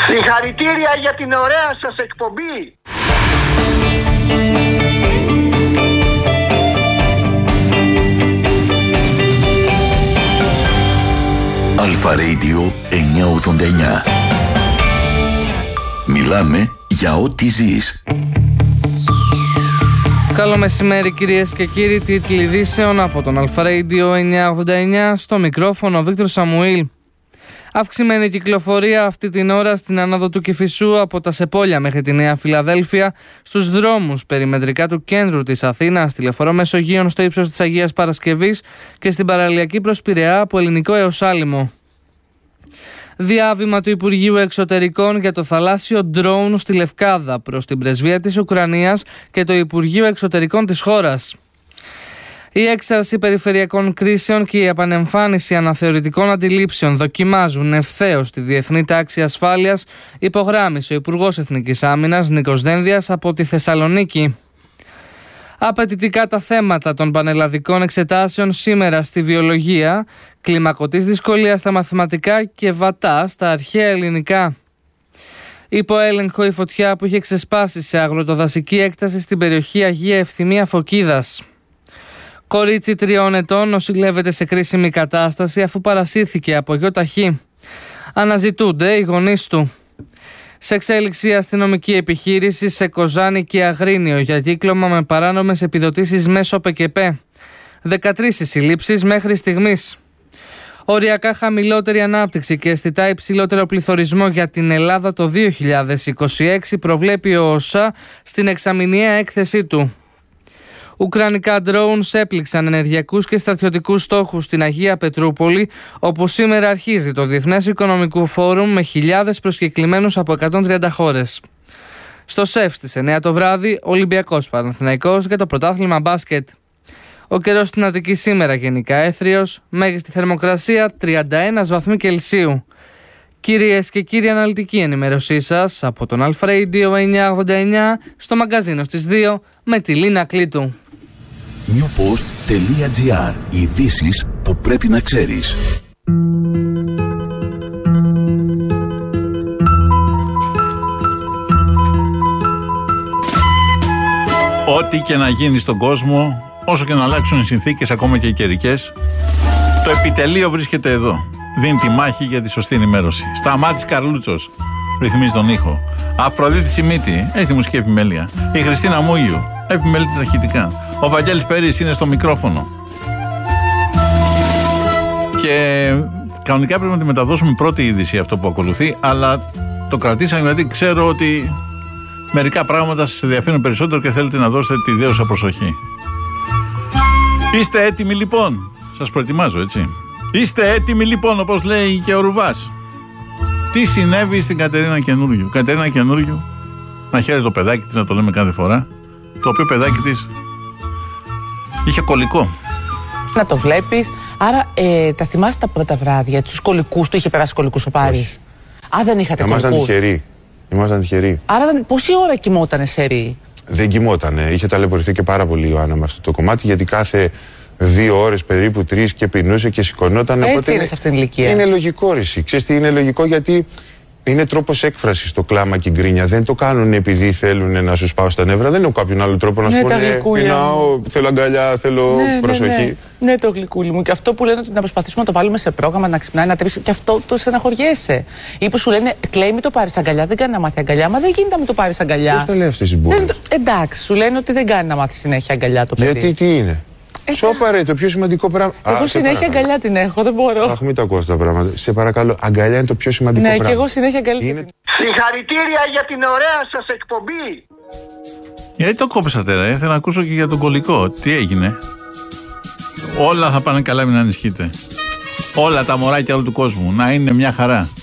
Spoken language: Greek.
Συγχαρητήρια για την ωραία σας εκπομπή. Αλφα Radio 989. Μιλάμε για ό,τι ζεις. Καλό μεσημέρι κυρίες και κύριοι, τίτλοι ειδήσεων από τον Αλφα Radio 989, στο μικρόφωνο ο Βίκτορ Σαμουήλ. Αυξημένη κυκλοφορία αυτή την ώρα στην άνοδο του Κηφισού από τα Σεπόλια μέχρι τη Νέα Φιλαδέλφια, στους δρόμους περιμετρικά του κέντρου της Αθήνας, στη Λεωφορώ Μεσογείων στο ύψος της Αγίας Παρασκευής και στην παραλιακή προς Πειραιά από Ελληνικό έως Άλυμο. Διάβημα του Υπουργείου Εξωτερικών για το θαλάσσιο ντρόουν στη Λευκάδα προς την Πρεσβεία της Ουκρανίας και το Υπουργείο Εξωτερικών της χώρας. Η έξαρση περιφερειακών κρίσεων και η επανεμφάνιση αναθεωρητικών αντιλήψεων δοκιμάζουν ευθέως τη διεθνή τάξη ασφάλειας, υπογράμμισε ο Υπουργός Εθνικής Άμυνας Νίκος Δένδιας από τη Θεσσαλονίκη. Απαιτητικά τα θέματα των πανελλαδικών εξετάσεων σήμερα στη βιολογία, κλιμακωτής δυσκολίας στα μαθηματικά και βατά στα αρχαία ελληνικά. Υπό έλεγχο η φωτιά που είχε ξεσπάσει σε αγροτοδασική έκταση στην περιοχή Αγία Ευθυμία Φωκίδας. Κορίτσι 3 ετών νοσηλεύεται σε κρίσιμη κατάσταση αφού παρασύρθηκε από γιο ταχύ. Αναζητούνται οι γονείς του. Σε εξέλιξη αστυνομική επιχείρηση σε Κοζάνη και Αγρίνιο για κύκλωμα με παράνομες επιδοτήσεις μέσω ΠΚΠ. 13 συλλήψεις μέχρι στιγμής. Οριακά χαμηλότερη ανάπτυξη και αισθητά υψηλότερο πληθωρισμό για την Ελλάδα το 2026 προβλέπει ο ΟΣΑ στην εξαμηνιαία έκθεσή του. Ουκρανικά drones έπληξαν ενεργειακούς και στρατιωτικούς στόχους στην Αγία Πετρούπολη, όπου σήμερα αρχίζει το Διεθνές Οικονομικό Φόρουμ με χιλιάδες προσκεκλημένους από 130 χώρες. Στο ΣΕΦ στις 9 το βράδυ, Ολυμπιακός Παναθηναϊκός για το πρωτάθλημα μπάσκετ. Ο καιρός στην Αττική σήμερα γενικά έθριος, μέγιστη θερμοκρασία 31 βαθμοί Κελσίου. Κυρίες και κύριοι, αναλυτική ενημέρωσή σας από τον Αλφα Radio 989 στο μαγκαζίνο στις 2 με τη Λίνα Κλήτου. newpost.gr. Ειδήσεις που πρέπει να ξέρεις. Ό,τι και να γίνει στον κόσμο, όσο και να αλλάξουν οι συνθήκες, ακόμα και οι καιρικές, το επιτελείο βρίσκεται εδώ. Δίνει τη μάχη για τη σωστή ενημέρωση. Σταμάτης Καρλούτσος ρυθμίζει τον ήχο. Αφροδίτη Τσιμίτη έχει τη μουσική επιμέλεια. Η Χριστίνα Μούγιου επιμελεί τα ηχητικά. Ο Βαγγέλης Περής είναι στο μικρόφωνο. Και κανονικά πρέπει να τη μεταδώσουμε πρώτη είδηση αυτό που ακολουθεί, αλλά το κρατήσαμε γιατί ξέρω ότι μερικά πράγματα σας ενδιαφέρουν περισσότερο και θέλετε να δώσετε τη δέουσα προσοχή. Είστε έτοιμοι λοιπόν? Σας προετοιμάζω, έτσι. Είστε έτοιμοι λοιπόν, όπως λέει και ο Ρουβάς? Τι συνέβη στην Κατερίνα Καινούριου? Κατερίνα Καινούριου, να χαίρει το παιδάκι της, να το λέμε κάθε φορά, το οποίο παιδάκι της είχε κολλικό. Να το βλέπεις. Άρα τα θυμάσαι τα πρώτα βράδια, τους κολλικούς του? Είχε περάσει κολλικούς ο Πάρης? Α, δεν είχατε κολλικούς? Ήμασταν τυχεροί. Άρα πόση ώρα κοιμότανε σε ρί? Δεν κοιμότανε. Είχε ταλαιπωρηθεί και πάρα πολύ η Ιωάννα με αυτό το κομμάτι, γιατί κάθε 2 ώρες περίπου 3 και πεινούσε και σηκωνόταν. Έτσι είναι σε αυτήν την ηλικία. Είναι λογικό, ρησί. Ξέρεις τι είναι λογικό? Γιατί είναι τρόπος έκφρασης το κλάμα και η γκρίνια. Δεν το κάνουν επειδή θέλουν να σου σπάω στα νεύρα. Δεν έχω κάποιον άλλο τρόπο να σου πούνε πεινάω, θέλω αγκαλιά, θέλω προσοχή. Ναι, το γλυκούλι μου. Και αυτό που λένε ότι να προσπαθήσουμε να το βάλουμε σε πρόγραμμα, να ξυπνάει, να τρίσει, και αυτό το στεναχωριέσαι. Ή που σου λένε κλαίει, μην το πάρεις αγκαλιά, δεν κάνει να μάθει αγκαλιά. Μα δεν γίνεται να μην το πάρεις αγκαλιά. Πώς το λέει αυτή η συμπόρια? Εντάξει, σου λένε ότι δεν κάνει να μάθει συνέχεια αγκαλιά το παιδί. Γιατί τι είναι? Σώπαρε, το πιο σημαντικό πράγμα. Εγώ συνέχεια αγκαλιά την έχω, δεν μπορώ. Αχ, μην το ακούω αυτά τα πράγματα. Σε παρακαλώ, αγκαλιά είναι το πιο σημαντικό πράγμα. Ναι, και εγώ συνέχεια αγκαλιά την έχω. Συγχαρητήρια για την ωραία σας εκπομπή. Γιατί το κόψατε, ρε? Θέλω να ακούσω και για τον κολλικό. Τι έγινε? Όλα θα πάνε καλά, μην ανησυχείτε. Όλα τα μωράκια όλου του κόσμου να είναι μια χαρά.